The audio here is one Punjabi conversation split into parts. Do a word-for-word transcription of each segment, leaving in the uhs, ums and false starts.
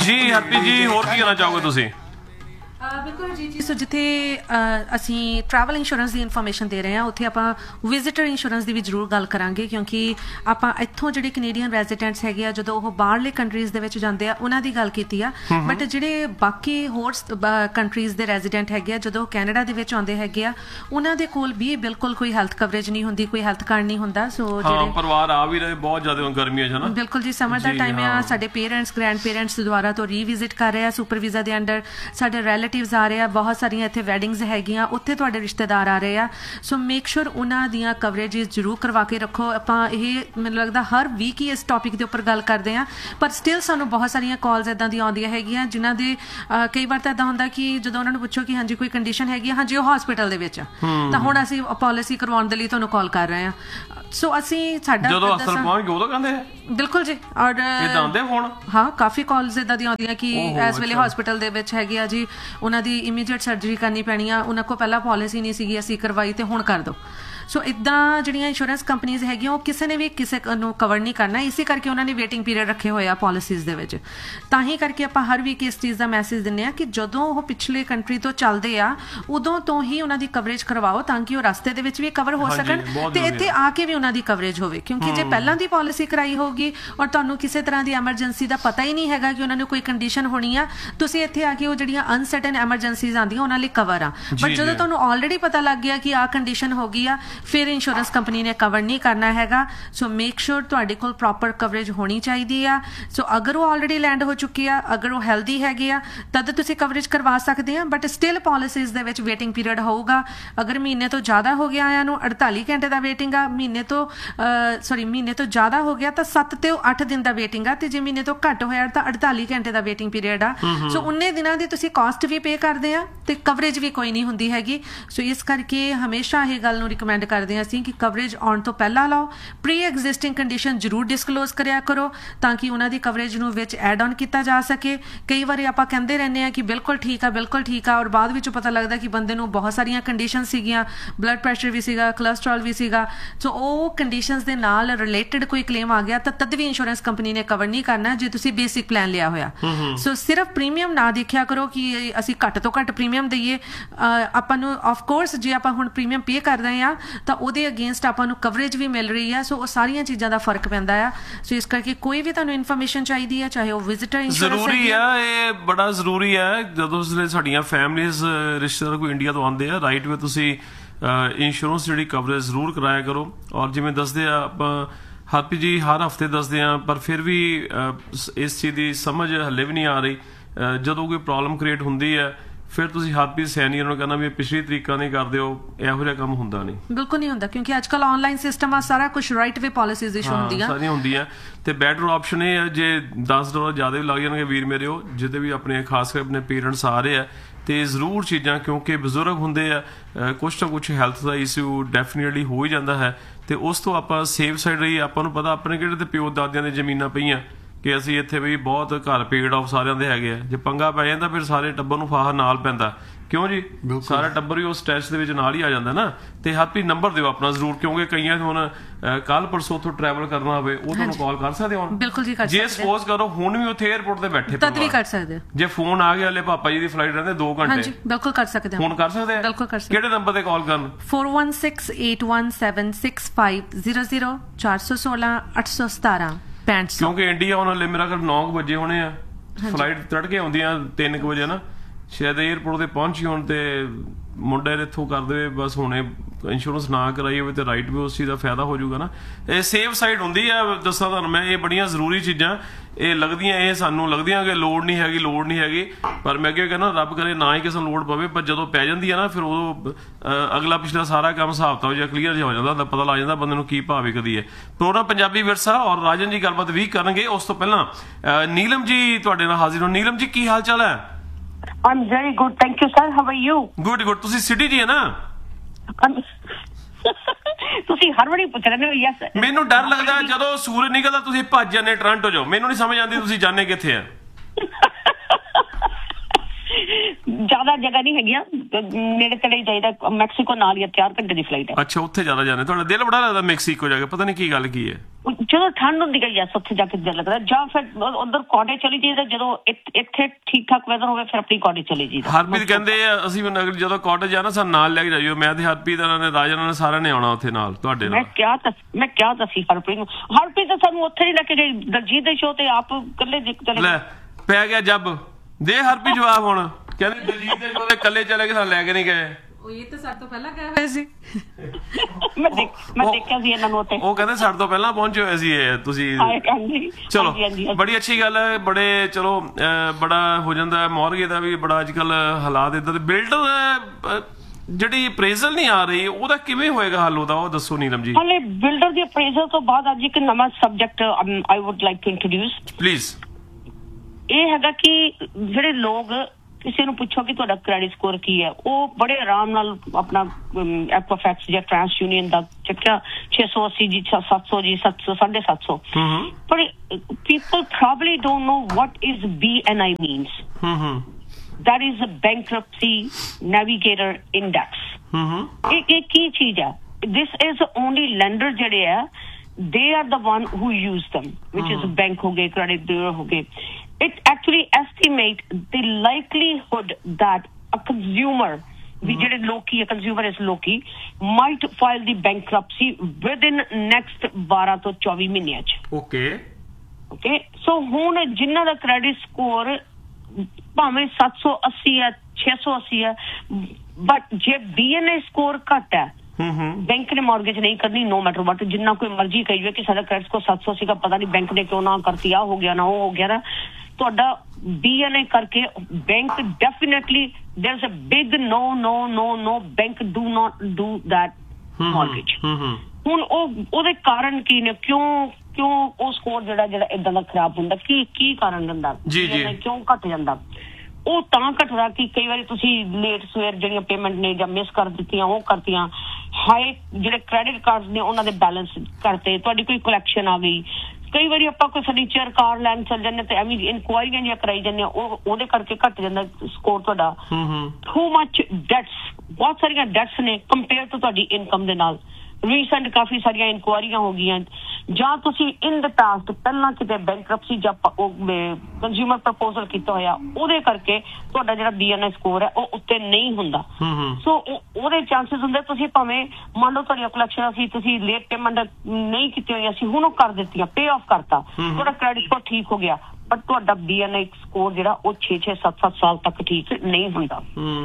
जी हरप्रीत जी होर की कहना चाहोगे तुसीं? ਬਿਲਕੁਲ ਜੀ ਜੀ ਸੋ ਜਿੱਥੇ ਅਸੀਂ ਟਰੈਵਲ ਇੰਸ਼ੋਰੈਂਸ ਦੀ ਇਨਫੋਰਮੇਸ਼ਨ ਦੇ ਰਹੇ ਹਾਂ ਉੱਥੇ ਆਪਾਂ ਵਿਜ਼ਿਟਰ ਇੰਸ਼ੋਰੈਂਸ ਦੀ ਵੀ ਜ਼ਰੂਰ ਗੱਲ ਕਰਾਂਗੇ, ਕਿਉਂਕਿ ਆਪਾਂ ਇੱਥੋਂ ਜਿਹੜੇ ਕੈਨੇਡੀਅਨ ਰੈਜ਼ੀਡੈਂਟਸ ਹੈਗੇ ਆ ਜਦੋਂ ਉਹ ਬਾਹਰਲੇ ਕੰਟਰੀਜ਼ ਦੇ ਵਿੱਚ ਜਾਂਦੇ ਆ ਉਹਨਾਂ ਦੀ ਗੱਲ ਕੀਤੀ ਆ, ਬਟ ਜਿਹੜੇ ਬਾਕੀ ਹੋਰ ਕੰਟਰੀਜ਼ ਦੇ ਰੈਜ਼ੀਡੈਂਟ ਹੈਗੇ ਆ ਜਦੋਂ ਕੈਨੇਡਾ ਦੇ ਵਿੱਚ ਆਉਂਦੇ ਹੈਗੇ ਆ ਉਹਨਾਂ ਦੇ ਕੋਲ ਵੀ ਬਿਲਕੁਲ ਕੋਈ ਹੈਲਥ ਕਵਰੇਜ ਨਹੀਂ ਹੁੰਦੀ, ਕੋਈ ਹੈਲਥ ਕਾਰਡ ਨਹੀਂ ਹੁੰਦਾ। ਸੋ ਜਿਹੜੇ ਪਰਿਵਾਰ ਆ ਵੀ ਰਹੇ ਬਹੁਤ ਜ਼ਿਆਦਾ ਗਰਮੀਆਂ 'ਚ ਨਾ, ਬਿਲਕੁਲ ਜੀ ਸਮਰ ਦਾ ਟਾਈਮ ਆ, ਸਾਡੇ ਪੇਰੈਂਟਸ ਗ੍ਰੈਂਡ ਪੇਰੈਂਟਸ ਦੁਆਰਾ ਤੋਂ ਰੀਵਿਜ਼ਿਟ ਕਰ ਰਹੇ ਆ ਸੁਪਰ ਵੀਜ਼ਾ ਦੇ ਅੰਡਰ, ਸਾਡੇ ਰਿਲੇਟਿਵਸ ਆ ਰਹੇ ਆ, ਬਹੁਤ ਸਾਰੀਆਂ ਇੱਥੇ ਵੈਡਿੰਗਸ ਹੈਗੀਆਂ, ਉੱਥੇ ਤੁਹਾਡੇ ਰਿਸ਼ਤੇਦਾਰ ਆ ਰਹੇ ਆ। ਸੋ ਮੇਕ ਸ਼ੋਰ ਉਹਨਾਂ ਦੀਆਂ ਕਵਰੇਜਿਸ ਜ਼ਰੂਰ ਕਰਵਾ ਕੇ ਰੱਖੋ। ਆਪਾਂ ਇਹ ਮੈਨੂੰ ਲੱਗਦਾ ਹਰ ਵੀਕ ਹੀ ਇਸ ਟੌਪਿਕ ਦੇ ਉੱਪਰ ਗੱਲ ਕਰਦੇ ਹਾਂ, ਪਰ ਸਟਿਲ ਸਾਨੂੰ ਬਹੁਤ ਸਾਰੀਆਂ ਕਾਲਸ ਇੱਦਾਂ ਦੀਆਂ ਆਉਂਦੀਆਂ ਹੈਗੀਆਂ ਜਿਨ੍ਹਾਂ ਦੇ ਕਈ ਵਾਰ ਤਾਂ ਇੱਦਾਂ ਹੁੰਦਾ ਕਿ ਜਦੋਂ ਉਹਨਾਂ ਨੂੰ ਪੁੱਛੋ ਕਿ ਹਾਂਜੀ ਕੋਈ ਕੰਡੀਸ਼ਨ ਹੈਗੀ ਆ, ਹਾਂਜੀ ਉਹ ਹਸਪੀਟਲ ਦੇ ਵਿੱਚ ਆ, ਤਾਂ ਹੁਣ ਅਸੀਂ ਪਾਲਿਸੀ ਕਰਵਾਉਣ ਦੇ ਲਈ ਤੁਹਾਨੂੰ ਕਾਲ ਕਰ ਰਹੇ ਹਾਂ। ਸੋ ਅਸੀਂ ਸਾਡਾ ਜਦੋਂ ਅਸਲ ਪਹੁੰਚ ਗਏ ਉਦੋਂ ਕਹਿੰਦੇ ਬਿਲਕੁਲ ਜੀ, ਔਰ ਹਾਂ ਕਾਫੀ ਕਾਲਸ ਇੱਦਾਂ ਦੀਆਂ ਆਉਂਦੀਆਂ ਕਿ ਇਸ ਵੇਲੇ ਹਸਪੀਟਲ ਦੇ ਵਿੱਚ ਹੈਗੇ ਆ ਜੀ, ਉਹਨਾਂ ਦੀ ਇਮੀਡੀਏਟ ਸਰਜਰੀ ਕਰਨੀ ਪੈਣੀ ਆ, ਉਹਨਾਂ ਕੋਲ ਪਹਿਲਾਂ ਪਾਲਿਸੀ ਨਹੀਂ ਸੀਗੀ ਅਸੀਂ ਕਰਵਾਈ ਤੇ ਹੁਣ ਕਰ ਦਿਓ। ਸੋ ਇੱਦਾਂ ਜਿਹੜੀਆਂ ਇੰਸ਼ੋਰੈਂਸ ਕੰਪਨੀਜ਼ ਹੈਗੀਆਂ ਉਹ ਕਿਸੇ ਨੇ ਵੀ ਕਿਸੇ ਨੂੰ ਕਵਰ ਨਹੀਂ ਕਰਨਾ, ਇਸੇ ਕਰਕੇ ਉਹਨਾਂ ਨੇ ਵੇਟਿੰਗ ਪੀਰੀਅਡ ਰੱਖੇ ਹੋਏ ਆ ਪਾਲਿਸੀਜ਼ ਦੇ ਵਿੱਚ। ਤਾਂ ਹੀ ਕਰਕੇ ਆਪਾਂ ਹਰ ਵੀਕ ਇਸ ਚੀਜ਼ ਦਾ ਮੈਸੇਜ ਦਿੰਦੇ ਹਾਂ ਕਿ ਜਦੋਂ ਉਹ ਪਿਛਲੇ ਕੰਟਰੀ ਤੋਂ ਚੱਲਦੇ ਆ ਉਦੋਂ ਤੋਂ ਹੀ ਉਹਨਾਂ ਦੀ ਕਵਰੇਜ ਕਰਵਾਓ ਤਾਂ ਕਿ ਉਹ ਰਸਤੇ ਦੇ ਵਿੱਚ ਵੀ ਕਵਰ ਹੋ ਸਕਣ ਤੇ ਇੱਥੇ ਆ ਕੇ ਵੀ ਉਹਨਾਂ ਦੀ ਕਵਰੇਜ ਹੋਵੇ, ਕਿਉਂਕਿ ਜੇ ਪਹਿਲਾਂ ਦੀ ਪਾਲਿਸੀ ਕਰਾਈ ਹੋਊਗੀ ਔਰ ਤੁਹਾਨੂੰ ਕਿਸੇ ਤਰ੍ਹਾਂ ਦੀ ਐਮਰਜੈਂਸੀ ਦਾ ਪਤਾ ਹੀ ਨਹੀਂ ਹੈਗਾ ਕਿ ਉਹਨਾਂ ਨੂੰ ਕੋਈ ਕੰਡੀਸ਼ਨ ਹੋਣੀ ਆ, ਤੁਸੀਂ ਇੱਥੇ ਆ ਕੇ ਉਹ ਜਿਹੜੀਆਂ ਅਨਸਰਟਨ ਐਮਰਜੈਂਸੀਜ਼ ਆਉਂਦੀਆਂ ਉਹਨਾਂ ਲਈ ਕਵਰ ਆ, ਬਟ ਜਦੋਂ ਤੁਹਾਨੂੰ ਆਲਰੇਡੀ ਪਤਾ ਲੱਗ ਗਿਆ ਕਿ ਆਹ ਕੰਡੀਸ਼ਨ ਹੋ ਗਈ ਆ ਫਿਰ ਇੰਸ਼ੋਰੈਂਸ ਕੰਪਨੀ ਨੇ ਕਵਰ ਨਹੀਂ ਕਰਨਾ ਹੈਗਾ। ਸੋ ਮੇਕ ਸ਼ੋਰ ਤੁਹਾਡੇ ਕੋਲ ਪ੍ਰੋਪਰ ਕਵਰੇਜ ਹੋਣੀ ਚਾਹੀਦੀ ਆ। ਸੋ ਅਗਰ ਉਹ ਆਲਰੇਡੀ ਲੈਂਡ ਹੋ ਚੁੱਕੀ ਆ, ਅਗਰ ਉਹ ਹੈਲਦੀ ਹੈਗੇ ਆ ਤਦ ਤੁਸੀਂ ਕਵਰੇਜ ਕਰਵਾ ਸਕਦੇ ਆ, ਬਟ ਸਟਿਲ ਪਾਲਿਸੀਜ਼ ਦੇ ਵਿੱਚ ਵੇਟਿੰਗ ਪੀਰੀਅਡ ਹੋਊਗਾ। ਅਗਰ ਮਹੀਨੇ ਤੋਂ ਜ਼ਿਆਦਾ ਹੋ ਗਿਆ ਆਇਆਂ ਨੂੰ ਅੜਤਾਲੀ ਘੰਟੇ ਦਾ ਵੇਟਿੰਗ ਆ, ਮਹੀਨੇ ਤੋਂ ਸੋਰੀ ਮਹੀਨੇ ਤੋਂ ਜ਼ਿਆਦਾ ਹੋ ਗਿਆ ਤਾਂ ਸੱਤ ਤੇ ਅੱਠ ਦਿਨ ਦਾ ਵੇਟਿੰਗ ਆ, ਤੇ ਜੇ ਮਹੀਨੇ ਤੋਂ ਘੱਟ ਹੋਇਆ ਤਾਂ ਅੜਤਾਲੀ ਘੰਟੇ ਦਾ ਵੇਟਿੰਗ ਪੀਰੀਅਡ ਆ। ਸੋ ਉਨੇ ਦਿਨਾਂ ਦੀ ਤੁਸੀਂ ਕਾਸਟ ਵੀ ਪੇ ਕਰਦੇ ਆ ਤੇ ਕਵਰੇਜ ਵੀ ਕੋਈ ਨਹੀਂ ਹੁੰਦੀ ਹੈਗੀ। ਸੋ ਇਸ ਕਰਕੇ ਹਮੇਸ਼ਾ ਇਹ ਗੱਲ ਨੂੰ ਰਿਕਮੈਂਡ ਕਰਦੇ ਹਾਂ ਅਸੀਂ ਕਿ ਕਵਰੇਜ ਆਉਣ ਤੋਂ ਪਹਿਲਾਂ ਲਾਓ, ਪ੍ਰੀ ਐਗਜ਼ਿਸਟਿੰਗ ਕੰਡੀਸ਼ਨ ਜ਼ਰੂਰ ਡਿਸਕਲੋਜ਼ ਕਰਿਆ ਕਰੋ ਤਾਂ ਕਿ ਉਹਨਾਂ ਦੀ ਕਵਰੇਜ ਨੂੰ ਵਿੱਚ ਐਡ ਆਨ ਕੀਤਾ ਜਾ ਸਕੇ। ਕਈ ਵਾਰੀ ਆਪਾਂ ਕਹਿੰਦੇ ਰਹਿੰਦੇ ਹਾਂ ਕਿ ਬਿਲਕੁਲ ਠੀਕ ਆ ਬਿਲਕੁਲ ਠੀਕ ਆ, ਔਰ ਬਾਅਦ ਵਿੱਚ ਪਤਾ ਲੱਗਦਾ ਕਿ ਬੰਦੇ ਨੂੰ ਬਹੁਤ ਸਾਰੀਆਂ ਕੰਡੀਸ਼ਨ ਸੀਗੀਆਂ, ਬਲੱਡ ਪ੍ਰੈਸ਼ਰ ਵੀ ਸੀਗਾ, ਕੋਲੈਸਟਰੋਲ ਵੀ ਸੀਗਾ। ਸੋ ਉਹ ਕੰਡੀਸ਼ਨਸ ਦੇ ਨਾਲ ਰਿਲੇਟਡ ਕੋਈ ਕਲੇਮ ਆ ਗਿਆ ਤਾਂ ਤਦ ਵੀ ਇੰਸ਼ੋਰੈਂਸ ਕੰਪਨੀ ਨੇ ਕਵਰ ਨਹੀਂ ਕਰਨਾ ਜੇ ਤੁਸੀਂ ਬੇਸਿਕ ਪਲਾਨ ਲਿਆ ਹੋਇਆ। ਸੋ ਸਿਰਫ ਪ੍ਰੀਮੀਅਮ ਨਾ ਦੇਖਿਆ ਕਰੋ ਕਿ ਅਸੀਂ ਘੱਟ ਤੋਂ ਘੱਟ ਪ੍ਰੀਮੀਅਮ ਦਈਏ, ਆਪਾਂ ਨੂੰ ਆਫਕੋਰਸ ਜੇ ਆਪਾਂ ਹੁਣ ਪ੍ਰੀਮੀਅਮ ਪੇ ਕਰ ਰਹੇ ਹਾਂ ਤਾਂ ਉਹਦੇ ਅਗੇਂਸਟ ਆਪਾਂ ਨੂੰ ਕਵਰੇਜ ਵੀ ਮਿਲ ਰਹੀ ਹੈ। ਸੋ ਉਹ ਸਾਰੀਆਂ ਚੀਜ਼ਾਂ ਦਾ ਫਰਕ ਪੈਂਦਾ ਆ। ਸੋ ਇਸ ਕਰਕੇ ਕੋਈ ਵੀ ਤੁਹਾਨੂੰ ਇਨਫੋਰਮੇਸ਼ਨ ਚਾਹੀਦੀ ਹੈ, ਚਾਹੇ ਉਹ ਵਿਜ਼ਿਟਰ ਇੰਸ਼ੋਰੈਂਸ ਜ਼ਰੂਰੀ ਆ, ਇਹ ਬੜਾ ਜ਼ਰੂਰੀ ਹੈ। ਜਦੋਂ ਸਾਡੀਆਂ ਫੈਮਲੀਜ਼ ਰਿਸ਼ਤੇਦਾਰ ਕੋਈ ਇੰਡੀਆ ਤੋਂ ਆਉਂਦੇ ਆ ਰਾਈਟ ਵੇ ਤੁਸੀਂ ਇੰਸ਼ੋਰੈਂਸ ਜਿਹੜੀ ਕਵਰੇਜ ਜ਼ਰੂਰ ਕਰਾਇਆ ਕਰੋ। ਔਰ ਜਿਵੇਂ ਦੱਸਦੇ ਆ ਆਪਾਂ ਹਰਪ੍ਰੀਤ ਜੀ ਹਰ ਹਫ਼ਤੇ ਦੱਸਦੇ ਆ, ਪਰ ਫਿਰ ਵੀ ਇਸ ਚੀਜ਼ ਦੀ ਸਮਝ ਹਲੇ ਵੀ ਨਹੀਂ ਆ ਰਹੀ। ਜਦੋਂ ਕੋਈ ਪ੍ਰੋਬਲਮ ਕ੍ਰੀਏਟ ਹੁੰਦੀ ਹੈ ਫਿਰ ਤੁਸੀਂ ਹਰਪ੍ਰੀਤ ਸੈਣੀ ਨੂੰ ਕਹਿੰਦਾ ਵੀ ਪਿਛਲੀ ਤਰੀਕਾ ਨਹੀਂ ਕਰਦੇ ਹੋ, ਇਹੋ ਜਿਹਾ ਕੰਮ ਹੁੰਦਾ ਨਹੀਂ, ਬਿਲਕੁਲ ਨਹੀਂ ਹੁੰਦਾ, ਕਿਉਂਕਿ ਅੱਜ ਕੱਲ੍ਹ ਆਨਲਾਈਨ ਸਿਸਟਮ ਆ, ਸਾਰਾ ਕੁਛ ਰਾਈਟ ਵੇ ਪਾਲਿਸੀਜ਼ ਇਸ਼ੂ ਹੁੰਦੀਆਂ ਸਾਰੀਆਂ ਹੁੰਦੀਆਂ। ਤੇ ਬੈਟਰ ਆਪਸ਼ਨ ਇਹ ਹੈ ਜੇ ਦਸ ਡਾਲਰ ਜ਼ਿਆਦਾ ਵੀ ਲੱਗ ਜਾਣਗੇ ਵੀਰ ਮੇਰੇ, ਉਹ ਜਿਹਦੇ ਵੀ ਆਪਣੇ ਖਾਸ ਕਰ ਆਪਣੇ ਪੇਰੈਂਟਸ ਆ ਰਹੇ ਆ ਤੇ ਜ਼ਰੂਰ ਚੀਜ਼ਾਂ, ਕਿਉਂਕਿ ਬਜ਼ੁਰਗ ਹੁੰਦੇ ਆ, ਕੁਛ ਨਾ ਕੁਛ ਹੈਲਥ ਦਾ ਇਸ਼ੂ ਡੈਫੀਨੇਟਲੀ ਹੋ ਹੀ ਜਾਂਦਾ ਹੈ। ਤੇ ਉਸ ਤੋਂ ਆਪਾਂ ਸੇਫ ਸਾਈਡ ਰਹੀ, ਆਪਾਂ ਨੂੰ ਪਤਾ ਆਪਣੇ ਕਿਹੜੇ ਤੇ ਪਿਓ ਦਾਦਿਆਂ ਦੇ ਜ਼ਮੀਨਾਂ ਪਈਆਂ ਕਿ ਅਸੀਂ ਇੱਥੇ ਵੀ ਬਹੁਤ ਘਰ ਪੇਡ ਆਫ ਸਾਰਿਆਂ ਦੇ ਹੈਗੇ ਆ, ਜੇ ਪੰਗਾ ਪੈ ਜਾਂਦਾ ਫਿਰ ਸਾਰੇ ਟੱਬਰ ਨੂੰ ਫਾਹਾ ਨਾਲ ਪੈਂਦਾ, ਕਿਉਂ ਜੀ? ਸਾਰਾ ਟੱਬਰ ਹੀ ਉਸ ਸਟ੍ਰੈਸ ਦੇ ਵਿੱਚ ਨਾਲ ਹੀ ਆ ਜਾਂਦਾ ਨਾ। ਤੇ ਹੈਪੀ ਨੰਬਰ ਦਿਓ ਆਪਣਾ ਜ਼ਰੂਰ, ਕਿਉਂਕਿ ਕਈਆਂ ਨੂੰ ਹੁਣ ਕੱਲ ਪਰਸੋਂ ਉੱਥੋਂ ਟਰੈਵਲ ਕਰਨਾ ਹੋਵੇ ਉਹ ਤੁਹਾਨੂੰ ਕਾਲ ਕਰ ਸਕਦੇ ਹੋ। ਬਿਲਕੁਲ ਜੀ, ਜੇ ਸਪੋਜ਼ ਕਰੋ ਹੁਣ ਵੀ ਉੱਥੇ 에ਅਰਪੋਰਟ ਤੇ ਬੈਠੇ ਤਦ ਵੀ ਕਰ ਸਕਦੇ, ਜੇ ਫੋਨ ਆ ਗਿਆ ਹਲੇ ਪਾਪਾ ਜੀ ਦੀ ਫਲਾਈਟ ਰਹਿੰਦੇ ਦੋ ਘੰਟੇ, ਹਾਂਜੀ ਬਿਲਕੁਲ ਕਰ ਸਕਦੇ ਫੋਨ ਕਰ ਸਕਦੇ ਆ, ਬਿਲਕੁਲ ਕਰ ਸਕਦੇ। ਕਿਹੜੇ ਨੰਬਰ ਤੇ ਕਾਲ ਕਰਨ? four one six eight one seven six five zero zero ਚਾਰ ਸੌ ਸੋਲਾਂ ਅੱਠ ਸੌ ਸਤਾਰਾਂ ਪੈਂਹਠ ਸੌ। ਕਿਉਂਕਿ ਇੰਡੀਆ ਹੁਣ ਹਲੇ ਮੇਰਾ ਘਰ ਨੌ ਕੁ ਵਜੇ ਹੋਣੇ ਆ, ਫਲਾਈਟ ਤੜਕੇ ਆਉਂਦੀਆਂ ਤਿੰਨ ਕੁ ਵਜੇ ਨਾ, ਸ਼ਾਇਦ 에ਅਰਪੋਰਟ ਤੇ ਪਹੁੰਚੀ ਹੋਣ ਤੇ ਮੁੰਡੇ ਨੇ ਇੱਥੋਂ ਕਰ ਦੇਵੇ ਬਸ ਹੁਣੇ ਇੰਸ਼ੋਰੈਂਸ ਨਾ ਕਰਾਈ ਹੋਵੇ ਤੇ ਰਾਈਟ ਵੀ ਉਸ ਚੀਜ਼ ਦਾ ਫਾਇਦਾ ਹੋ ਜਾਊਗਾ ਨਾ। ਇਹ ਸੇਫ ਸਾਈਡ ਹੁੰਦੀ ਆ, ਦੱਸਾਂ ਤੁਹਾਨੂੰ ਮੈਂ, ਇਹ ਬੜੀਆਂ ਜ਼ਰੂਰੀ ਚੀਜ਼ਾਂ ਇਹ ਲੱਗਦੀਆਂ, ਇਹ ਸਾਨੂੰ ਲੱਗਦੀਆਂ ਕਿ ਲੋੜ ਨਹੀਂ ਹੈਗੀ ਲੋੜ ਨਹੀਂ ਹੈਗੀ, ਪਰ ਮੈਂ ਅੱਗੇ ਕਹਿੰਦਾ ਰੱਬ ਕਰੇ ਨਾ ਹੀ ਕਿਸੇ ਨੂੰ ਲੋੜ ਪਵੇ, ਪਰ ਜਦੋਂ ਪੈ ਜਾਂਦੀ ਆ ਨਾ ਫਿਰ ਉਦੋਂ ਅਗਲਾ ਪਿਛਲਾ ਸਾਰਾ ਕੰਮ ਹਿਸਾਬ ਕਿਤਾਬ ਜਿਹਾ ਕਲੀਅਰ ਜਿਹਾ ਹੋ ਜਾਂਦਾ, ਪਤਾ ਲੱਗ ਜਾਂਦਾ ਬੰਦੇ ਨੂੰ ਕੀ ਭਾਵੇਂ ਕਦੀ ਹੈ। ਪ੍ਰੋਗਰਾਮ ਪੰਜਾਬੀ ਵਿਰਸਾ ਔਰ ਰਾਜਨ ਜੀ ਗੱਲਬਾਤ ਵੀ ਕਰਨਗੇ। ਉਸ ਤੋਂ ਪਹਿਲਾਂ ਨੀਲਮ ਜੀ ਤੁਹਾਡੇ ਨਾਲ ਹਾਜ਼ਰ ਹੋ। ਨੀਲਮ ਜੀ ਕੀ ਹਾਲ ਚਾਲ ਹੈ? I'm very good, thank you sir. How are you? Good good. ਤੁਸੀਂ ਸਿਟੀ ਜੀ ਹੈ ਨਾ? ਤੁਸੀਂ ਹਰ ਵਾਰੀ ਪੁੱਛ ਰਹੇ ਹੋ। ਯੈਸ, ਮੈਨੂੰ ਡਰ ਲੱਗਦਾ ਜਦੋਂ ਸੂਰਜ ਨਿਕਲਦਾ ਤੁਸੀਂ ਭੱਜ ਜਾਂਦੇ ਟੋਰਾਂਟੋ ਜਾਓ, ਮੈਨੂੰ ਨਹੀਂ ਸਮਝ ਆਉਂਦੀ ਤੁਸੀਂ ਜਾਣੇ ਕਿੱਥੇ ਆ। ਜ਼ਿਆਦਾ ਜਗ੍ਹਾ ਨਹੀਂ ਹੈਗੀਆਂ, ਨੇੜੇ ਤੇੜੇ ਜਾਈਦਾ, ਮੈਕਸੀਕੋ ਨਾਲ ਹੀ ਚਾਰ ਘੰਟੇ ਦੀ ਫਲਾਈਟ ਹੈ। ਅੱਛਾ, ਉੱਥੇ ਜ਼ਿਆਦਾ ਜਾਂਦੇ, ਤੁਹਾਡਾ ਦਿਲ ਬੜਾ ਲੱਗਦਾ ਮੈਕਸੀਕੋ ਜਾ ਕੇ, ਪਤਾ ਨਹੀਂ ਕੀ ਗੱਲ ਕੀ ਹੈ। ਜਦੋਂ ਠੰਡ ਹੁੰਦੀ ਹੈ ਯੈਸ ਉੱਥੇ ਜਾ ਕੇ ਦਿਲ ਲੱਗਦਾ, ਜਾਂ ਫਿਰ ਉਧਰ ਕਾਟੇਜ ਚਲੀ ਜਾਈਦਾ, ਜਦੋਂ ਇੱਥੇ ਠੀਕ ਠਾਕ ਵੈਦਰ ਹੋਵੇ ਫਿਰ ਆਪਣੀ ਕਾਟੇਜ ਚਲੀ ਜਾਈਦਾ। ਹਰਪ੍ਰੀਤ ਕਹਿੰਦੇ ਅਸੀਂ ਜਦੋਂ ਕਾਟੇਜ ਆ ਨਾ ਸਾਨੂੰ ਨਾਲ ਲੈ ਕੇ ਜਾਈਓ, ਮੈਂ ਤੇ ਹਰਪ੍ਰੀਤ ਨੇ ਰਾਜਨ ਨੇ ਸਾਰਿਆਂ ਨੇ ਆਉਣਾ ਉੱਥੇ ਨਾਲ ਤੁਹਾਡੇ ਨਾਲ। ਮੈਂ ਕਿਹਾ ਤਾਂ ਮੈਂ ਕਿਹਾ ਤਾਂ ਸੀ ਹਰਪ੍ਰੀਤ ਨੂੰ, ਹਰਪ੍ਰੀਤ ਤਾਂ ਸਾਨੂੰ ਉੱਥੇ ਨਹੀਂ ਲੈ ਕੇ ਗਈ ਦਲਜੀਤ ਦੇ ਸ਼ੋਅ ਤੇ, ਆਪ ਇਕੱਲੇ ਚਲੇ ਲੈ ਪੈ ਗਿਆ ਜੱਬ ਦੇ ਹਰਪ੍ਰੀਤ ਜਵਾਬ ਹੁਣ, ਕਹਿੰਦੇ ਦਲਜੀਤ ਦੇ ਸ਼ੋਅ ਤੇ ਇਕੱਲੇ ਚਲੇ ਗਏ ਸਾਨੂੰ ਲੈ ਕੇ ਨਹੀਂ ਗਏ। ਉਹ ਇਹ ਤਾਂ ਸਾਡੇ ਤੋਂ ਪਹਿਲਾਂ ਗਏ ਹੋਏ ਸੀ। ਮੈਂ ਦੇਖ ਮੈਂ ਦੇਖਿਆ ਸੀ ਇਹਨਾਂ ਨੂੰ ਉੱਥੇ, ਉਹ ਕਹਿੰਦੇ ਸਾਡੇ ਤੋਂ ਪਹਿਲਾਂ ਪਹੁੰਚੇ ਹੋਏ ਸੀ ਇਹ ਤੁਸੀਂ। ਚਲੋ ਬੜੀ ਅੱਛੀ ਗੱਲ ਹੈ, ਬੜੇ ਚਲੋ ਬੜਾ ਹੋ ਜਾਂਦਾ ਮੌਰਗੇ ਦਾ ਵੀ ਬੜਾ ਅੱਜ ਕੱਲ ਹਾਲਾਤ ਇਦਾਂ ਦੇ। ਬਿਲਡਰ ਜਿਹੜੀ ਅਪਰੇਜ਼ਲ ਨਹੀਂ ਆ ਰਹੀ ਉਹਦਾ ਕਿਵੇਂ ਹੋਏਗਾ ਹੱਲ ਉਹਦਾ, ਉਹ ਦੱਸੋ ਨੀਲਮ ਜੀ। ਹਾਲੇ ਬਿਲਡਰ ਦੀ ਅਪਰੇਜ਼ਲ ਤੋਂ ਬਾਅਦ ਅੱਜ ਇੱਕ ਨਵਾਂ subject I wood like to introduce please. ਇਹ ਹੈਗਾ ਕਿ ਜਿਹੜੇ ਲੋਕ ਕਿਸੇ ਨੂੰ ਪੁੱਛੋ ਕਿ ਤੁਹਾਡਾ ਕ੍ਰੈਡਿਟ ਸਕੋਰ ਕੀ ਹੈ, ਉਹ ਬੜੇ ਆਰਾਮ ਨਾਲ ਆਪਣਾ ਐਕੋਫੈਕਸ ਜਾਂ ਟ੍ਰਾਂਸ ਯੂਨੀਅਨ ਦਾ ਚੱਕਿਆ ਛੇ ਸੌ ਅੱਸੀ ਜੀ, ਸੱਤ ਸੌ ਜੀ, ਸੱਤ ਸੌ, ਸਾਢੇ ਸੱਤ ਸੌ, ਪਰ people probably don't know what is B N I means. That is a bankruptcy navigator index. ਇਹ ਇਹ ਕੀ ਚੀਜ਼ ਹੈ? This is only lender ਜਿਹੜੇ ਆ, they are the one who use them, which is bank ਹੋ ਗਏ, credit bureau ਹੋ ਗਏ. It actually estimate the likelihood that a consumer, the mm-hmm. loki, a consumer is loki, might file the bankruptcy within next twelve to twenty minutes. Okay. Okay. So ਹੁਣ ਜਿਨ੍ਹਾਂ ਦਾ credit score ਭਾਵੇਂ seven eighty ਹੈ, six eighty ਹੈ, but ਜੇ B N I score ਘੱਟ ਹੈ, ਬੈਂਕ ਨੇ ਮੌਰਗੇਜ ਨਹੀਂ ਕਰਨੀ ਨੋ ਮੈਟਰ ਵਾਟ, ਜਿੰਨਾ ਕੋਈ ਮਰਜ਼ੀ ਕਹੀ ਜਾਵੇ ਕਿ ਸਾਡਾ ਕ੍ਰੈਡਿਟ ਸਕੋਰ seven eighty ਸੀਗਾ, ਪਤਾ ਨਹੀਂ ਬੈਂਕ ਨੇ ਕਿਉਂ ਨਾ ਕਰਤੀ, ਆ ਹੋ ਗਿਆ ਨਾ ਉਹ ਹੋ ਗਿਆ ਨਾ, ਤੁਹਾਡਾ B N I ਕਰਕੇ bank definitely ਦੇयर is a big no no no no bank do not do that mortgage. ਹੁਣ ਉਹ ਉਹਦੇ ਕਾਰਨ ਕੀ ਨੇ, ਕਿਉਂ ਕਿਉਂ ਉਹ ਸਕੋਰ ਜਿਹੜਾ ਜਿਹੜਾ ਇਦਾਂ ਦਾ ਖਰਾਬ ਹੁੰਦਾ, ਕੀ ਕੀ ਕਾਰਨ ਹੁੰਦਾ, ਕਿਉਂ ਘਟ ਜਾਂਦਾ? ਉਹ ਤਾਂ ਘਟਦਾ ਕਿ ਕਈ ਵਾਰੀ ਤੁਸੀਂ ਲੇਟ ਸਵੇਰ ਜਿਹੜੀਆਂ ਪੇਮੈਂਟ ਨੇ ਜਾਂ ਮਿਸ ਕਰ ਦਿੱਤੀਆਂ, ਉਹ ਕਰਤੀਆਂ, ਹਾਈ ਜਿਹੜੇ ਕ੍ਰੈਡਿਟ ਕਾਰਡ ਨੇ ਉਹਨਾਂ ਦੇ ਬੈਲੈਂਸ ਕਰਤੇ, ਤੁਹਾਡੀ ਕੋਈ ਕਲੈਕਸ਼ਨ ਆ ਗਈ, ਕਈ ਵਾਰੀ ਆਪਾਂ ਕੋਈ ਫਰਨੀਚਰ ਕਾਰ ਲੈਣ ਚੱਲ ਜਾਂਦੇ ਤੇ ਐਵੇਂ ਇਨਕੁਆਇਰੀਆਂ ਜਿਹੀਆਂ ਕਰਾਈ ਜਾਂਦੇ, ਉਹ ਉਹਦੇ ਕਰਕੇ ਘੱਟ ਜਾਂਦਾ ਸਕੋਰ ਤੁਹਾਡਾ। ਟੂ ਮੱਚ ਡੈਟਸ, ਬਹੁਤ ਸਾਰੀਆਂ ਡੈਟਸ ਨੇ ਕੰਪੇਅਰ ਟੂ ਤੁਹਾਡੀ ਇਨਕਮ ਦੇ ਨਾਲ। ਰੀਸੈਂਟ ਕਾਫੀ ਸਾਰੀਆਂ ਇਨਕੁਆਇਰੀਆਂ ਹੋ ਗਈਆਂ, ਜਾਂ ਤੁਸੀਂ ਇਨ ਦ ਪਾਸਟ ਪਹਿਲਾਂ ਕਿਤੇ ਬੈਂਕਰਪਸੀ ਜਾਂ ਕੰਜ਼ਿਊਮਰ ਪ੍ਰਪੋਜ਼ਲ ਕੀਤਾ ਹੋਇਆ, ਉਹਦੇ ਕਰਕੇ ਤੁਹਾਡਾ ਜਿਹੜਾ B N I ਸਕੋਰ ਹੈ ਉਹ ਉੱਤੇ ਨਹੀਂ ਹੁੰਦਾ। ਸੋ ਉਹਦੇ ਚਾਂਸਸ ਹੁੰਦੇ, ਤੁਸੀਂ ਭਾਵੇਂ ਮੰਨ ਲਓ ਤੁਹਾਡੀਆਂ ਕਲੈਕਸ਼ਨ ਅਸੀਂ ਤੁਸੀਂ ਲੇਟ ਪੇਮੈਂਟ ਨਹੀਂ ਕੀਤੀ ਹੋਈ, ਅਸੀਂ ਹੁਣ ਉਹ ਕਰ ਦਿੱਤੀਆਂ, ਪੇ ਆਫ ਕਰਤਾ, ਤੁਹਾਡਾ ਕ੍ਰੈਡਿਟ ਸਕੋਰ ਠੀਕ ਹੋ ਗਿਆ, ਪਰ ਤੁਹਾਡਾ B N I ਸਕੋਰ ਜਿਹੜਾ ਉਹ ਛੇ ਛੇ ਸੱਤ ਸੱਤ ਸਾਲ ਤੱਕ ਠੀਕ ਨਹੀਂ ਹੁੰਦਾ।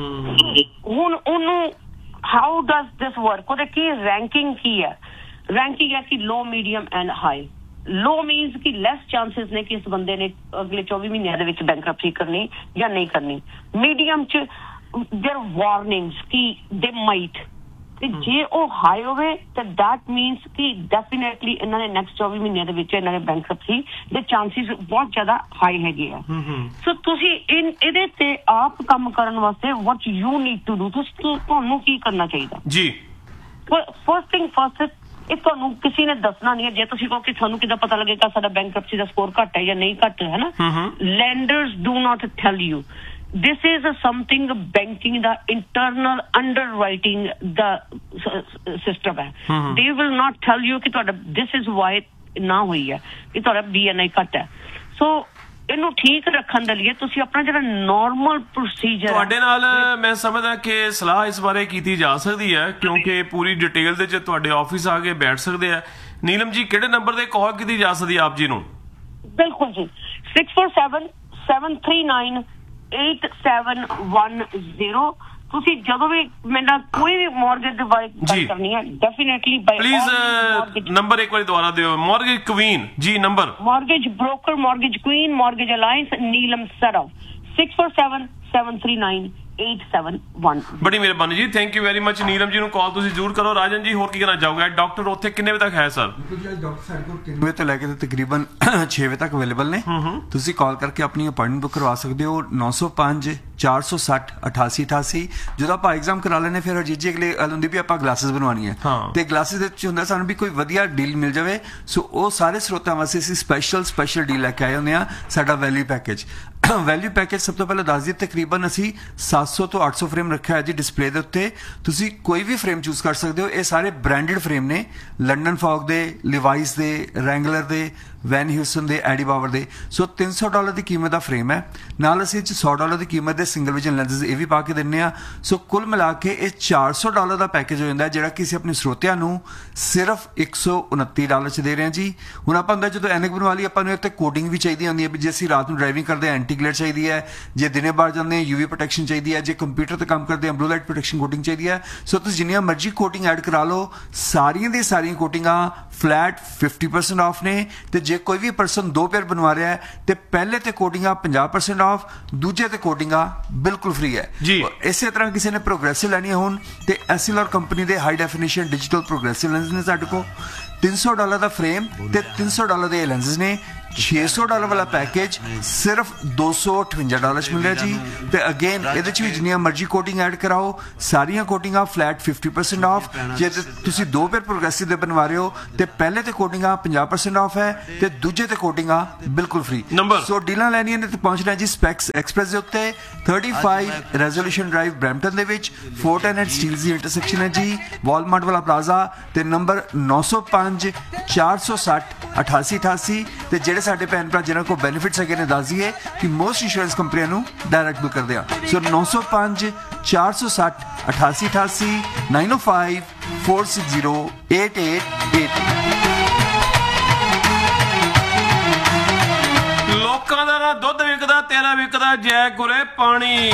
ਹੁਣ ਉਹਨੂੰ how does this work? ਉਹਦੇ ਕੀ ਰੈਂਕਿੰਗ ਕੀ ਹੈ? ਰੈਂਕਿੰਗ ਹੈ ਕਿ low, medium and high. low means ਕਿ less chances ਨੇ ਕਿ ਇਸ ਬੰਦੇ ਨੇ ਅਗਲੇ ਚੌਵੀ ਮਹੀਨਿਆਂ ਦੇ ਵਿੱਚ ਬੈਂਕਰਪਸੀ ਕਰਨੀ ਜਾਂ ਨਹੀਂ ਕਰਨੀ। medium ਚ there warnings ਕਿ they might, ਤੇ ਜੇ ਉਹ ਹਾਈ ਹੋਵੇ ਤਾਂ that means ਕਿ ਡੈਫੀਨੇਟਲੀ ਇਹਨਾਂ ਨੇ ਨੈਕਸਟ ਚੌਵੀ ਮਹੀਨਿਆਂ ਦੇ ਵਿੱਚ ਇਹਨਾਂ ਨੇ ਬੈਂਕਰਪਸੀ ਦੇ ਚਾਂਸਿਸ ਬਹੁਤ ਜ਼ਿਆਦਾ ਹਾਈ ਹੈਗੇ ਆ। ਸੋ ਤੁਸੀਂ ਇਨ ਇਹਦੇ ਤੇ ਆਪ ਕੰਮ ਕਰਨ ਵਾਸਤੇ what you need to do, ਤੁਸੀਂ ਤੁਹਾਨੂੰ ਕੀ ਕਰਨਾ ਚਾਹੀਦਾ ਜੀ? ਫਸਟ ਥਿੰਗ ਫਸਟ, ਇਹ ਤੁਹਾਨੂੰ ਕਿਸੇ ਨੇ ਦੱਸਣਾ ਨਹੀਂ ਹੈ। ਜੇ ਤੁਸੀਂ ਕਹੋ ਕਿ ਸਾਨੂੰ ਕਿੱਦਾਂ ਪਤਾ ਲੱਗੇਗਾ ਸਾਡਾ ਬੈਂਕਰਪਸੀ ਦਾ ਸਕੋਰ ਘੱਟ ਹੈ ਜਾਂ ਨਹੀਂ ਘੱਟ ਹੈ ਨਾ, lenders do not tell you. This is a something banking the internal underwriting the system है। They will not tell you कि ਤੁਹਾਡਾ this is why ਨਾ ਹੋਈ ਹੈ ਕਿ ਤੁਹਾਡਾ B N I ਘੱਟ ਹੈ। ਸੋ ਇਹਨੂੰ ਠੀਕ ਰੱਖਣ ਦੇ ਲਈ ਤੁਸੀਂ ਆਪਣਾ ਜਿਹੜਾ ਨਾਰਮਲ ਪ੍ਰੋਸੀਜਰ ਤੁਹਾਡੇ ਨਾਲ ਮੈਂ ਸਮਝਦਾ ਕਿ ਸਲਾਹ ਇਸ ਬਾਰੇ ਕੀਤੀ ਜਾ ਸਕਦੀ ਹੈ, ਕਿਉਂਕਿ ਪੂਰੀ ਡਿਟੇਲ ਦੇ ਚ ਤੁਹਾਡੇ ਆਫਿਸ ਆ ਕੇ ਬੈਠ ਸਕਦੇ ਆ। ਨੀਲਮ ਜੀ ਕਿਹੜੇ ਨੰਬਰ ਤੇ ਕਾਲ ਕੀਤੀ ਜਾ ਸਕਦੀ ਆਪ ਜੀ ਨੂੰ? ਬਿਲਕੁਲ ਜੀ, six four seven seven three nine eight seven one zero। ਤੁਸੀਂ ਜਦੋਂ ਵੀ ਮੇਰਾ ਕੋਈ ਵੀ ਮੌਰਗੇਜ ਦੀ ਗੱਲ ਕਰਨੀ ਹੈ ਡੈਫੀਨੇਟਲੀ ਬਾਈ ਪਲੀਜ਼ ਨੰਬਰ ਇੱਕ ਵਾਰੀ ਦੁਬਾਰਾ ਦਿਓ। ਮੌਰਗੇਜ ਕੁਈਨ ਜੀ number, mortgage broker, mortgage Queen, mortgage alliance, Neelam ਸਰਵ, six four seven seven three nine eight seven one। ਬੜੀ ਮਿਹਰਬਾਨੀ ਜੀ, thank you very much. Neelam ji ਨੂੰ ਕਾਲ ਤੁਸੀਂ ਜ਼ਰੂਰ ਕਰੋ। ਰਾਜਨ ਜੀ ਹੋਰ ਕੀ ਕਹਿਣਾ ਚਾਹੋਗੇ? ਡਾਕਟਰ ਉੱਥੇ ਕਿੰਨੇ ਵਜੇ ਤੱਕ ਹੈ ਸਰ? ਡਾਕਟਰ ਸਾਡੇ ਕੋਲ ਤਿੰਨ ਵਜੇ ਤੋਂ ਲੈ ਕੇ ਤਕਰੀਬਨ ਛੇ ਵਜੇ ਤੱਕ ਅਵੇਲੇਬਲ ਨੇ। ਤੁਸੀਂ ਕਾਲ ਕਰਕੇ ਆਪਣੀ ਅਪਾਇੰਟਮੈਂਟ ਬੁੱਕ ਕਰਵਾ ਸਕਦੇ ਹੋ ਨੌ ਸੌ ਪੰਜ ਚਾਰ ਸੌ ਸੱਠ ਅਠਾਸੀ ਅਠਾਸੀ। ਜਦੋਂ ਆਪਾਂ ਐਗਜ਼ਾਮ ਕਰਾ ਲੈਣੇ ਫਿਰ ਅਜੀਤ ਜੀ ਅਗਲੇ ਗੱਲ ਹੁੰਦੀ ਵੀ ਆਪਾਂ ਗਲਾਸਿਸ ਬਣਵਾਉਣੀ ਹੈ, ਤੇ ਗਲਾਸਿਸ ਦੇ ਵਿੱਚ ਹੁੰਦਾ ਸਾਨੂੰ ਵੀ ਕੋਈ ਵਧੀਆ ਡੀਲ ਮਿਲ ਜਾਵੇ। ਸੋ ਉਹ ਸਾਰੇ ਸਰੋਤਾਂ ਵਾਸਤੇ ਅਸੀਂ ਸਪੈਸ਼ਲ ਸਪੈਸ਼ਲ ਡੀਲ ਲੈ ਕੇ ਆਏ ਹੁੰਦੇ ਆ, ਸਾਡਾ ਵੈਲਿਊ ਪੈਕੇਜ। ਵੈਲਿਊ ਪੈਕੇਜ ਸਭ ਤੋਂ ਪਹਿਲਾਂ ਦੱਸ ਦਈਏ, ਤਕਰੀਬਨ ਅਸੀਂ ਸੱਤ ਸੌ ਤੋਂ ਅੱਠ ਸੌ ਫਰੇਮ ਰੱਖਿਆ ਹੈ ਜੀ ਡਿਸਪਲੇ ਦੇ ਉੱਤੇ। ਤੁਸੀਂ ਕੋਈ ਵੀ ਫਰੇਮ ਚੂਜ਼ ਕਰ ਸਕਦੇ ਹੋ। ਇਹ ਸਾਰੇ ਬ੍ਰਾਂਡਡ ਫਰੇਮ ਨੇ, ਲੰਡਨ ਫੌਗ ਦੇ, ਲਿਵਾਈਸ ਦੇ, ਰੈਂਗਲਰ ਦੇ, ਵੈਨ ਹਿਊਸਨ ਦੇ, ਐਡੀ ਪਾਵਰ ਦੇ। ਸੋ ਤਿੰਨ ਸੌ ਡਾਲਰ ਦੀ ਕੀਮਤ ਦਾ ਫਰੇਮ ਹੈ, ਨਾਲ ਅਸੀਂ ਇਹ 'ਚ ਸੌ ਡਾਲਰ ਦੀ ਕੀਮਤ ਦੇ ਸਿੰਗਲ ਵਿਜ਼ਨ ਲੈਂਸਿਸ ਇਹ ਵੀ ਪਾ ਕੇ ਦਿੰਦੇ ਆ। ਸੋ ਕੁੱਲ ਮਿਲਾ ਕੇ ਇਹ ਚਾਰ ਸੌ ਡਾਲਰ ਦਾ ਪੈਕੇਜ ਹੋ ਜਾਂਦਾ, ਜਿਹੜਾ ਕਿ ਅਸੀਂ ਆਪਣੇ ਸਰੋਤਿਆਂ ਨੂੰ ਸਿਰਫ ਇੱਕ ਸੌ ਉਨੱਤੀ ਡਾਲਰ 'ਚ ਦੇ ਰਹੇ ਹਾਂ ਜੀ। ਹੁਣ ਆਪਾਂ ਹੁੰਦਾ ਜਦੋਂ ਐਨਕ ਬਣਵਾ ਲਈ, ਆਪਾਂ ਨੂੰ ਇੱਥੇ ਕੋਡਿੰਗ ਵੀ ਚਾਹੀਦੀ ਹੁੰਦੀ ਹੈ ਵੀ ਜੇ ਅਸੀਂ ਰਾਤ ਨੂੰ ਡਰਾਈਵਿੰਗ ਕਰਦੇ ਹਾਂ ਐਂਟੀ ਗਲੇਅਰ ਚਾਹੀਦੀ ਹੈ, ਜੇ ਦਿਨੇ ਬਾਹਰ ਜਾਂਦੇ ਹਾਂ ਯੂਵੀ ਪ੍ਰੋਟੈਕਸ਼ਨ ਚਾਹੀਦੀ ਹੈ, ਜੇ ਕੰਪਿਊਟਰ ਤੇ ਕੰਮ ਕਰਦੇ ਹਾਂ ਬਲੂ ਲਾਈਟ ਪ੍ਰੋਟੈਕਸ਼ਨ ਕੋਟਿੰਗ ਚਾਹੀਦੀ ਹੈ। ਸੋ ਤੁਸੀਂ ਜਿੰਨੀਆਂ ਮਰਜ਼ੀ ਕੋਟਿੰਗ ਐਡ ਕਰਾ ਲਓ, ਸਾਰੀਆਂ ਦੀਆਂ ਸਾਰੀਆਂ ਕੋਟਿੰਗਾਂ ਫਲੈਟ ਫਿਫਟੀ ਪਰਸੈਂਟ ਆਫ ਨੇ। ਤੇ ਜੇ ਕੋਈ ਵੀ ਪਰਸਨ ਦੋ ਪੇਅਰ ਬਣਵਾ ਰਿਹਾ ਹੈ ਤੇ ਪਹਿਲੇ ਤੇ ਕੋਟਿੰਗਾਂ ਪੰਜਾਹ ਪਰਸੈਂਟ ਆਫ, ਦੂਜੇ ਤੇ ਕੋਟਿੰਗਾਂ ਬਿਲਕੁਲ ਫ੍ਰੀ ਹੈ ਜੀ। ਇਸੇ ਤਰ੍ਹਾਂ ਕਿਸੇ ਨੇ ਪ੍ਰੋਗਰੈਸਿਵ ਲੈਣੀ ਹੋਣ ਤੇ ਐਸਐਲਆਰ ਕੰਪਨੀ ਦੇ high definition digital progressive lens ਨੇ ਸਾਡੇ ਕੋਲ। ਤਿੰਨ ਸੌ ਡਾਲਰ ਦਾ ਫਰੇਮ ਤੇ ਤਿੰਨ ਸੌ ਡਾਲਰ ਦੇ ਲੈਂਸ ਨੇ। ਛੇ ਸੌ ਡਾਲਰ ਵਾਲਾ ਪੈਕੇਜ ਸਿਰਫ ਦੋ ਸੌ ਅਠਵੰਜਾ ਡਾਲਰ 'ਚ ਮਿਲ ਰਿਹਾ ਜੀ। ਤੇ ਅਗੇਨ ਇਹਦੇ 'ਚ ਵੀ ਜਿੰਨੀਆਂ ਮਰਜ਼ੀ ਕੋਟਿੰਗ ਐਡ ਕਰਾਓ, ਸਾਰੀਆਂ ਕੋਟਿੰਗਾਂ ਫਲੈਟ ਫਿਫਟੀ ਪਰਸੈਂਟ ਆਫ। ਜੇ ਤੁਸੀਂ ਦੋ ਪੇਅਰ ਪ੍ਰੋਗਰੈਸਿਵ ਦੇ ਬਣਵਾ ਰਹੇ ਹੋ ਤੇ ਪਹਿਲੇ ਤੇ ਕੋਟਿੰਗਾਂ ਪੰਜਾਹ ਪਰਸੈਂਟ ਆਫ ਹੈ ਤੇ ਦੂਜੇ ਤੇ ਕੋਟਿੰਗਾਂ ਬਿਲਕੁਲ ਫ੍ਰੀ। ਸੋ ਡੀਲਾਂ ਲੈਣੀਆਂ ਨੇ ਤੇ ਪਹੁੰਚਣਾ ਜੀ ਸਪੈਕਸ ਐਕਸਪ੍ਰੈਸ ਦੇ ਉੱਤੇ, thirty-five ਰੈਜ਼ੋਲੂਸ਼ਨ ਡਰਾਈਵ ਬਰੈਂਪਟਨ ਦੇ ਵਿੱਚ, ਫੋਰਟ ਐਂਡ ਸਟੀਲਜ਼ ਦੀ ਇੰਟਰਸੈਕਸ਼ਨ ਹੈ ਜੀ, ਵਾਲਮਾਰਟ ਵਾਲਾ ਪਲਾਜ਼ਾ। ਤੇ ਨੰਬਰ ਨੌ ਸੌ ਪੰਜ ਚਾਰ ਸੌ ਸੱਠ ਅਠਾਸੀ ਅਠਾਸੀ। ਤੇ ਜਿਹੜੇ ਸਾਡੇ ਭੈਣ ਭਰਾ ਜਿਨ੍ਹਾਂ ਕੋਲ ਬੈਨੀਫਿਟਸ ਹੈਗੇ ਨੇ ਦੱਸ ਦਈਏ ਕਿ ਮੋਸਟ ਇੰਸ਼ੋਰੈਂਸ ਕੰਪਨੀਆਂ ਨੂੰ ਡਾਇਰੈਕਟ ਬੁੱਕ ਕਰਦੇ ਆ। ਸੋ ਨੌ ਸੌ ਪੰਜ ਚਾਰ ਸੌ ਸੱਠ ਅਠਾਸੀ ਅਠਾਸੀ, nine oh five four six zero eight eight eight eight। ਲੋਕਾਂ ਦਾ ਨਾ ਦੁੱਧ ਵਿਕਦਾ, ਤੇਰਾ ਵਿਕਦਾ ਜੈ ਗੁਰੇ ਪਾਣੀ।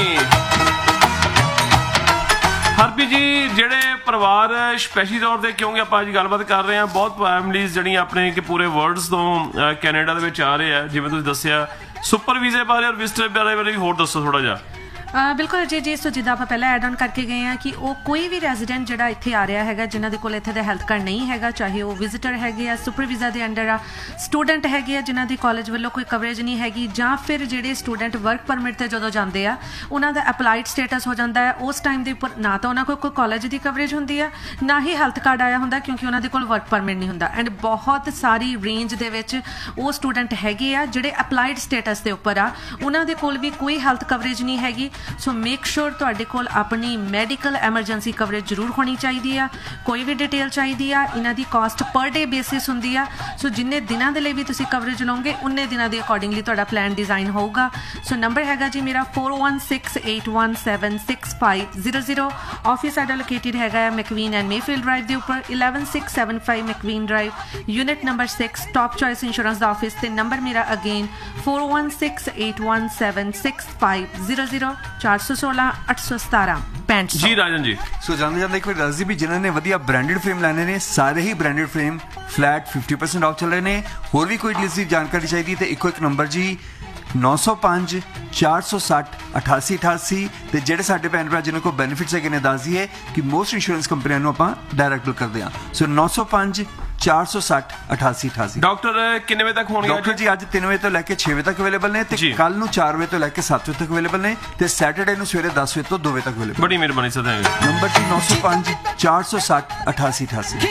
ਹਰਪੀ ਜੀ, ਜਿਹੜੇ ਪਰਿਵਾਰ ਸਪੈਸ਼ਲੀ ਤੌਰ ਤੇ, ਕਿਉਂਕਿ ਆਪਾਂ ਅੱਜ ਗੱਲਬਾਤ ਕਰ ਰਹੇ ਹਾਂ, ਬਹੁਤ ਫੈਮਲੀਜ਼ ਜਿਹੜੀਆਂ ਆਪਣੇ ਕਿ ਪੂਰੇ ਵਰਲਡਸ ਤੋਂ ਕੈਨੇਡਾ ਦੇ ਵਿੱਚ ਆ ਰਹੇ ਆ, ਜਿਵੇਂ ਤੁਸੀਂ ਦੱਸਿਆ ਸੁਪਰ ਵੀਜ਼ੇ ਬਾਰੇ ਔਰ ਵਿਜ਼ਟਰ ਬਾਰੇ ਵੀ ਹੋਰ ਦੱਸੋ ਥੋੜਾ ਜਿਹਾ। ਬਿਲਕੁਲ ਅਜੇ ਜੀ। ਸੋ ਜਿੱਦਾਂ ਆਪਾਂ ਪਹਿਲਾਂ ਐਡ ਆਨ ਕਰਕੇ ਗਏ ਹਾਂ ਕਿ ਉਹ ਕੋਈ ਵੀ ਰੈਜ਼ੀਡੈਂਟ ਜਿਹੜਾ ਇੱਥੇ ਆ ਰਿਹਾ ਹੈਗਾ, ਜਿਨ੍ਹਾਂ ਦੇ ਕੋਲ ਇੱਥੇ ਦਾ ਹੈਲਥ ਕਾਰਡ ਨਹੀਂ ਹੈਗਾ, ਚਾਹੇ ਉਹ ਵਿਜ਼ਿਟਰ ਹੈਗੇ ਆ, ਸੁਪਰ ਵੀਜ਼ਾ ਦੇ ਅੰਡਰ ਆ, ਸਟੂਡੈਂਟ ਹੈਗੇ ਆ ਜਿਨ੍ਹਾਂ ਦੀ ਕਾਲਜ ਵੱਲੋਂ ਕੋਈ ਕਵਰੇਜ ਨਹੀਂ ਹੈਗੀ, ਜਾਂ ਫਿਰ ਜਿਹੜੇ ਸਟੂਡੈਂਟ ਵਰਕ ਪਰਮਿਟ 'ਤੇ ਜਦੋਂ ਜਾਂਦੇ ਆ ਉਹਨਾਂ ਦਾ ਅਪਲਾਈਡ ਸਟੇਟਸ ਹੋ ਜਾਂਦਾ ਹੈ। ਉਸ ਟਾਈਮ ਦੇ ਉੱਪਰ ਨਾ ਤਾਂ ਉਹਨਾਂ ਕੋਲ ਕੋਈ ਕਾਲਜ ਦੀ ਕਵਰੇਜ ਹੁੰਦੀ ਆ, ਨਾ ਹੀ ਹੈਲਥ ਕਾਰਡ ਆਇਆ ਹੁੰਦਾ, ਕਿਉਂਕਿ ਉਹਨਾਂ ਦੇ ਕੋਲ ਵਰਕ ਪਰਮਿਟ ਨਹੀਂ ਹੁੰਦਾ। ਐਂਡ ਬਹੁਤ ਸਾਰੀ ਰੇਂਜ ਦੇ ਵਿੱਚ ਉਹ ਸਟੂਡੈਂਟ ਹੈਗੇ ਆ ਜਿਹੜੇ ਅਪਲਾਈਡ ਸਟੇਟਸ ਦੇ ਉੱਪਰ ਆ, ਉਹਨਾਂ ਦੇ ਕੋਲ ਵੀ ਕੋਈ ਹੈਲਥ ਕਵਰੇਜ ਨਹੀਂ ਹੈਗੀ। ਸੋ ਮੇਕ ਸ਼ੋਰ ਤੁਹਾਡੇ ਕੋਲ ਆਪਣੀ ਮੈਡੀਕਲ ਐਮਰਜੈਂਸੀ ਕਵਰੇਜ ਜ਼ਰੂਰ ਹੋਣੀ ਚਾਹੀਦੀ ਆ। ਕੋਈ ਵੀ ਡਿਟੇਲ ਚਾਹੀਦੀ ਆ। ਇਹਨਾਂ ਦੀ ਕਾਸਟ ਪਰ ਡੇ ਬੇਸਿਸ ਹੁੰਦੀ ਆ। ਸੋ ਜਿੰਨੇ ਦਿਨਾਂ ਦੇ ਲਈ ਵੀ ਤੁਸੀਂ ਕਵਰੇਜ ਲਓਗੇ ਉਨੇ ਦਿਨਾਂ ਦੇ ਅਕੋਰਡਿੰਗਲੀ ਤੁਹਾਡਾ ਪਲਾਨ ਡਿਜ਼ਾਈਨ ਹੋਊਗਾ। ਸੋ ਨੰਬਰ ਹੈਗਾ ਜੀ ਮੇਰਾ four one six eight one seven six five zero zero। Office ਸਾਡਾ ਲੋਕੇਟਡ ਹੈਗਾ ਮੈਕਵੀਨ ਐਂਡ ਮੇਫੀਲਡ ਡਰਾਈਵ ਦੇ ਉੱਪਰ, eleven six seven five ਮੈਕਵੀਨ drive, unit number six, top choice insurance ਦਾ ਆਫਿਸ। ਤੇ ਨੰਬਰ ਮੇਰਾ again four one six eight one seven six five zero zero, ਚਾਰ ਸੌ ਸੋਲਾਂ ਅੱਠ ਸੌ ਸਤਾਰਾਂ ਪੈਂਹਠ ਜੀ। ਰਾਜਨ ਜੀ, ਸੋ ਜਾਂਦੇ ਜਾਂਦੇ ਇੱਕ ਵਾਰ ਦੱਸ ਦੀ ਵੀ ਜਿਨ੍ਹਾਂ ਨੇ ਵਧੀਆ ਬ੍ਰਾਂਡਡ ਫਰੇਮ ਲੈਣੇ ਨੇ, ਸਾਰੇ ਹੀ branded frame flat fifty percent off ਚੱਲ ਰਹੇ ਨੇ। ਹੋਰ ਵੀ ਕੋਈ ਡੀਲਸ ਦੀ ਜਾਣਕਾਰੀ ਚਾਹੀਦੀ ਤੇ ਇੱਕੋ ਇੱਕ ਨੰਬਰ ਜੀ ਨੌ ਸੌ ਪੰਜ ਚਾਰ ਸੌ ਸੱਠ ਅਠਾਸੀ ਅਠਾਸੀ। ਤੇ ਜਿਹੜੇ ਸਾਡੇ ਭੈਣ ਭਰਾ ਜਿਹਨਾਂ ਕੋਲ ਬੈਨੀਫਿਟਸ ਹੈਗੇ ਨੇ ਦੱਸ ਦਈਏ ਕਿ ਮੋਸਟ ਇੰਸ਼ੋਰੈਂਸ ਕੰਪਨੀਆਂ ਨੂੰ ਆਪਾਂ ਡਾਇਰੈਕਟ ਬੁੱਕ ਕਰਦੇ ਹਾਂ। ਸੋ ਨੌ ਸੌ ਪੰਜ ਚਾਰ ਸੌ ਸੱਠ ਅਠਾਸੀ ਅਠਾਸੀ। ਡਾਕਟਰ ਕਿੰਨੇ ਵਜੇ ਤੱਕ ਹੋਣਗੇ? ਡਾਕਟਰ ਜੀ ਅੱਜ ਤਿੰਨ ਵਜੇ ਤੋਂ ਲੈ ਕੇ ਛੇ ਵਜੇ ਤੱਕ ਅਵੇਲੇਬਲ ਨੇ ਤੇ ਕੱਲ ਨੂੰ ਚਾਰ ਵਜੇ ਤੋਂ ਲੈ ਕੇ ਸੱਤ ਵਜੇ ਤੱਕ ਅਵੇਲੇਬਲ ਨੇ ਤੇ ਸੈਟਰਡੇ ਨੂੰ ਸਵੇਰੇ ਦਸ ਵਜੇ ਤੋਂ ਦੋ ਵਜੇ ਤੱਕ ਅਵੇਲੇਬਲ। ਬੜੀ ਮਿਹਰਬਾਨੀ ਸਰ। ਨੰਬਰ ਜੀ ਨੌ ਸੌ ਪੰਜ ਚਾਰ ਸੌ ਸੱਠ ਅਠਾਸੀ ਅਠਾਸੀ।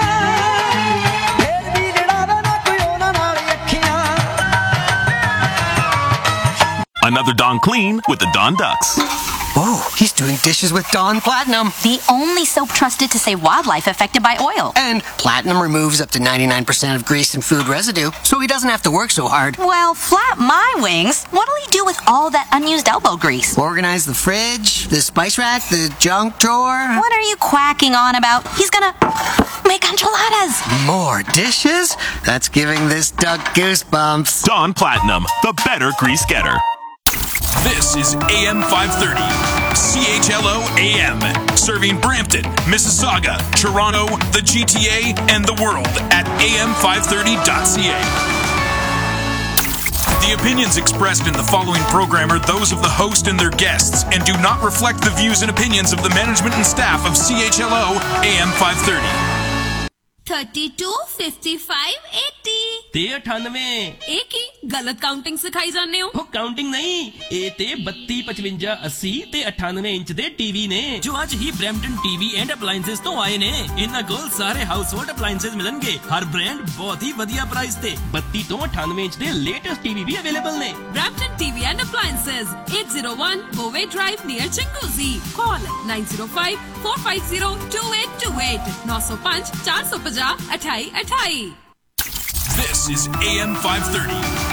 Another Dawn Clean with the Dawn Ducks. Oh, he's doing dishes with Dawn Platinum. The only soap trusted to save wildlife affected by oil. And Platinum removes up to ninety-nine percent of grease and food residue, so he doesn't have to work so hard. Well, flap my wings. What'll he do with all that unused elbow grease? Organize the fridge, the spice rack, the junk drawer. What are you quacking on about? He's gonna make enchiladas. More dishes? That's giving this duck goosebumps. Dawn Platinum, the better grease getter. This is A M five thirty, C H L O A M, serving Brampton, Mississauga, Toronto, the G T A, and the world at A M five thirty dot C A. The opinions expressed in the following program are those of the host and their guests and do not reflect the views and opinions of the management and staff of C H L O A M five thirty. thirty-two, fifty-five, eighty ਤੇ ਅਠਾਨਵੇਂ। ਇਹ ਕੀ ਗਲਤ ਕਾਊਂਟਿੰਗ ਸਿਖਾਈ ਜਾਂਦੇ ਹੋ? ਉਹ ਕਾਊਂਟਿੰਗ ਨਹੀਂ, ਇਹ ਤੇ ਬੱਤੀ, ਪਚਵੰਜਾ, ਅੱਸੀ ਤੇ ਅਠਾਨਵੇਂ ਇੰਚ ਦੇ ਟੀਵੀ ਨੇ ਜੋ ਅੱਜ ਹੀ ਬ੍ਰੈਂਪਟਨ ਟੀਵੀ ਐਂਡ ਅਪਲਾਈਐਂਸਸ ਤੋਂ ਆਏ ਨੇ। ਇਹਨਾਂ ਕੋਲ ਸਾਰੇ ਹਾਊਸਹੋਲਡ ਅਪਲਾਈਐਂਸਸ ਮਿਲਣਗੇ, ਹਰ ਬ੍ਰਾਂਡ ਬਹੁਤ ਹੀ ਵਧੀਆ ਪ੍ਰਾਈਸ ਤੇ। ਬੱਤੀ ਤੋਂ ਅਠਾਨਵੇਂ ਇੰਚ ਦੇ ਲੇਟੈਸਟ ਟੀਵੀ ਵੀ ਅਵੇਲੇਬਲ ਨੇ। Brampton TV and appliances eight oh one Boway Drive near Chinguzi. Call nine oh five, four five zero, two eight two eight nine oh five, four five zero, two eight two eight. This is A M five thirty